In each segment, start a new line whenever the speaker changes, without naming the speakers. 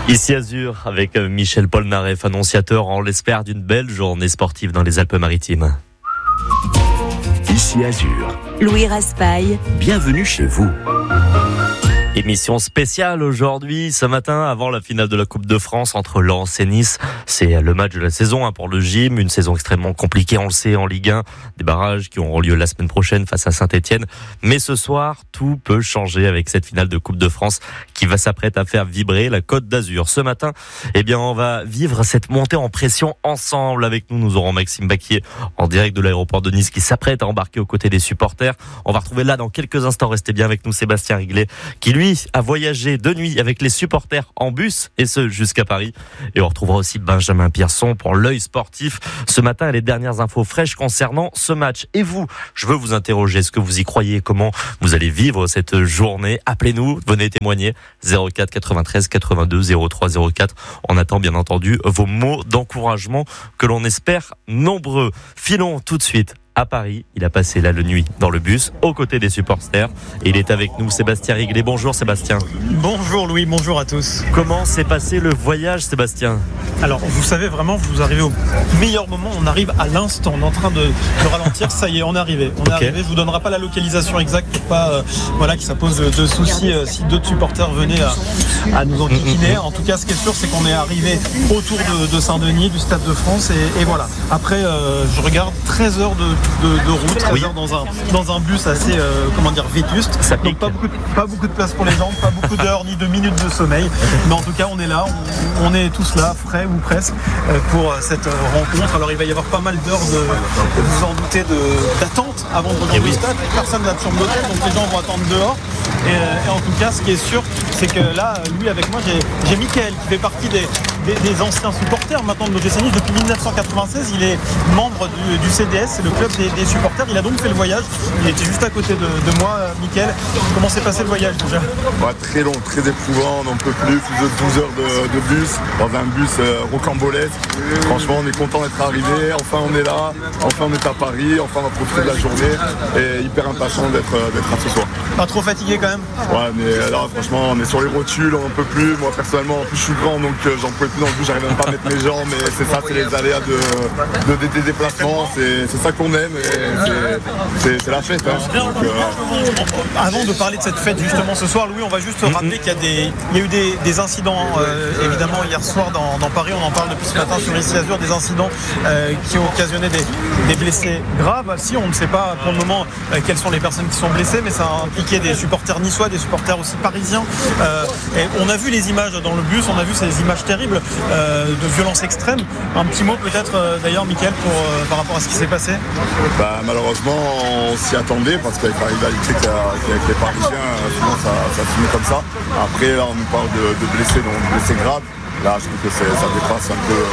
Ici Azur avec Michel Polnareff, annonciateur, on l'espère, d'une belle journée sportive dans les Alpes-Maritimes.
Ici Azur.
Louis Raspail.
Bienvenue chez vous.
Émission spéciale aujourd'hui, ce matin, avant la finale de la Coupe de France entre Lens et Nice. C'est le match de la saison pour le gym, une saison extrêmement compliquée, on le sait, en Ligue 1. Des barrages qui auront lieu la semaine prochaine face à Saint-Etienne. Mais ce soir, tout peut changer avec cette finale de Coupe de France qui va s'apprêter à faire vibrer la Côte d'Azur. Ce matin, on va vivre cette montée en pression ensemble. Avec nous, nous aurons Maxime Baquier en direct de l'aéroport de Nice qui s'apprête à embarquer aux côtés des supporters. On va retrouver là dans quelques instants, restez bien avec nous, Sébastien Riglet, qui lui a voyagé de nuit avec les supporters en bus, et ce jusqu'à Paris. Et on retrouvera aussi Benjamin Pierson pour l'œil sportif. Ce matin, les dernières infos fraîches concernant ce match. Et vous, je veux vous interroger, est-ce que vous y croyez? Comment vous allez vivre cette journée? Appelez-nous, venez témoigner. 04 93 82 03 04. On attend bien entendu vos mots d'encouragement que l'on espère nombreux. Filons tout de suite à Paris. Il a passé la nuit dans le bus aux côtés des supporters et il est avec nous, Sébastien Riglet. Bonjour Sébastien.
Bonjour Louis, bonjour à tous.
Comment s'est passé le voyage, Sébastien?
Alors vous savez vraiment, vous arrivez au meilleur moment, on arrive à l'instant, on est en train de ralentir, ça y est, on est arrivé. On est arrivé, je vous donnerai pas la localisation exacte pour pas que ça pose de soucis si d'autres supporters venaient à nous enquiquiner. En tout cas, ce qui est sûr, c'est qu'on est arrivé autour de Saint-Denis, du Stade de France et voilà. Après, je regarde 13 heures de route, 13 heures dans un bus assez vétuste. Donc pas beaucoup de place pour les jambes, pas beaucoup d'heures ni de minutes de sommeil. Mais en tout cas, on est là, on est tous là, frais ou presque, pour cette rencontre. Alors il va y avoir pas mal d'heures vous en doutez, d'attente avant de rejoindre le stade. Personne n'a de chambre d'hôtel, donc les gens vont attendre dehors. Et en tout cas, ce qui est sûr, c'est que là, lui avec moi, j'ai Mickaël qui fait partie des anciens supporters maintenant de l'OGC Nice. Depuis 1996, il est membre du CDS, c'est le club des supporters. Il a donc fait le voyage. Il était juste à côté de moi, Mickaël. Comment s'est passé le voyage déjà?
Très long, très éprouvant, on n'en peut plus de 12 heures de bus, dans un bus rocambolesque. Franchement, on est content d'être arrivé, enfin on est là, enfin on est à Paris, enfin on va profiter de la journée et hyper impatient d'être à ce soir.
Pas trop fatigué quand même? Ouais,
mais là franchement on est sur les rotules, on n'en peut plus. Moi personnellement, en plus je suis grand, donc j'en pouvais plus dans le bus, j'arrive même pas à mettre mes jambes, mais c'est ça, c'est les aléas des déplacements, c'est ça qu'on aime et c'est la fête.
Avant de parler de cette fête justement ce soir, Louis, on va juste rappeler qu'il y a eu des incidents évidemment hier soir dans Paris, on en parle depuis ce matin sur Ici Azur, des incidents qui ont occasionné des blessés graves. Si on ne sait pas pour le moment quelles sont les personnes qui sont blessées, mais ça a impliqué des supporters niçois, des supporters aussi parisiens. Et on a vu les images dans le bus, on a vu ces images terribles de violence extrême. Un petit mot peut-être d'ailleurs, Mickaël, par rapport à ce qui s'est passé?
Malheureusement, on s'y attendait parce qu'avec la rivalité avec les Parisiens, sinon ça finit comme ça. Après, là, on nous parle de blessés, donc blessés graves. Là, je trouve que ça dépasse un peu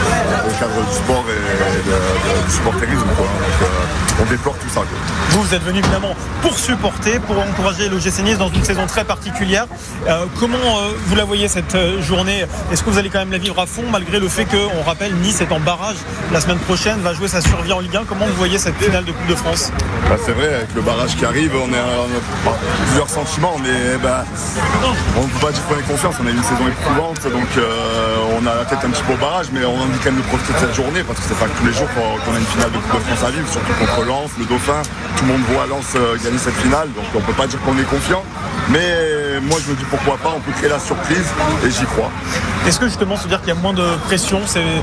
le cadre du sport et du supporterisme. Donc, on déplore tout ça.
Vous êtes venu évidemment pour supporter, pour encourager l'OGC Nice dans une saison très particulière. Comment vous la voyez cette journée? Est-ce que vous allez quand même la vivre à fond, malgré le fait qu'on rappelle Nice est en barrage la semaine prochaine, va jouer sa survie en Ligue 1? Comment vous voyez cette finale de Coupe de France?
C'est vrai, avec le barrage qui arrive, on a plusieurs sentiments. On ne peut pas dire qu'on est confiance, on a eu une saison éprouvante, donc on a la tête un petit peu au barrage, mais on a envie quand même de profiter de cette journée parce que c'est pas tous les jours qu'on a une finale de Coupe de France à vivre, surtout contre Lens, le Dauphin. Tout le monde voit Lens gagner cette finale, donc on peut pas dire qu'on est confiant. Mais moi je me dis pourquoi pas, on peut créer la surprise et j'y crois.
Est-ce que justement se dire qu'il y a moins de pression,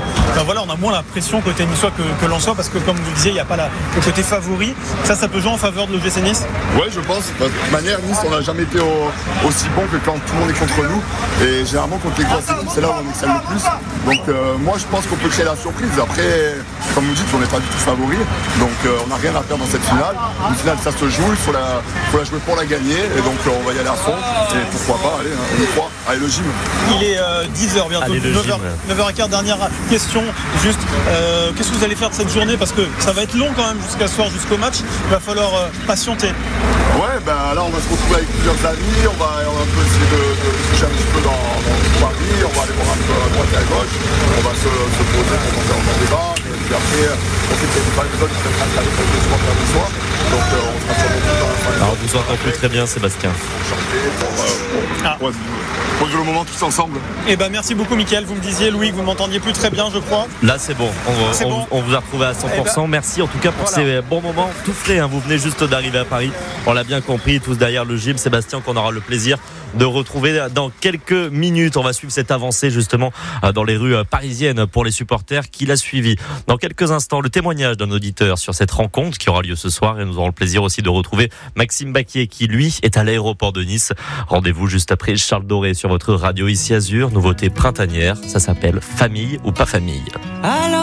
on a moins la pression côté niçois que lensois, parce que comme vous le disiez, il n'y a pas le côté favori. Ça peut jouer en faveur de l'OGC Nice?
Ouais, je pense. De toute manière, Nice, on n'a jamais été aussi bon que quand tout le monde est contre nous. Et généralement, contre les grosses équipes, c'est là où on excelle le plus. Donc moi, je pense qu'on peut créer la surprise. Après, comme vous dites, on n'est pas du tout favori. Donc on n'a rien à faire dans cette finale. Une finale, ça se joue, il faut la jouer pour la gagner. Et donc on va y aller à fond. Et pourquoi pas, allez, on y croit. Allez, le gym.
Il est 10h bientôt, 9h15, dernière question. Juste, qu'est-ce que vous allez faire de cette journée? Parce que ça va être long quand même jusqu'à ce soir, jusqu'au match. Il va falloir patienter.
Ouais, là on va se retrouver avec plusieurs amis. On va un peu essayer de toucher un petit peu dans Paris. On va aller voir un peu à droite et à gauche. On va se poser pour monter en débat. Et puis après, on sait qu'il y a pas d'épisode qui va être installé pour le soir Donc on sera sur le dans la fin.
Alors on vous entend plus très bien, Sébastien.
Pour pour jouer le moment tous ensemble.
Eh ben merci beaucoup Mickaël, vous me disiez Louis que vous ne m'entendiez plus très bien je crois.
Là c'est bon, on vous a retrouvé à 100%, merci en tout cas pour ces bons moments tout frais, vous venez juste d'arriver à Paris, on l'a bien compris, tous derrière le gym, Sébastien qu'on aura le plaisir de retrouver dans quelques minutes. On va suivre cette avancée justement dans les rues parisiennes pour les supporters qui l'a suivi. Dans quelques instants, le témoignage d'un auditeur sur cette rencontre qui aura lieu ce soir et nous aurons le plaisir aussi de retrouver Maxime Baquier qui lui est à l'aéroport de Nice. Rendez-vous juste après Charles Doré sur votre radio ici Azur. Nouveauté printanière, ça s'appelle Famille ou pas famille. Alors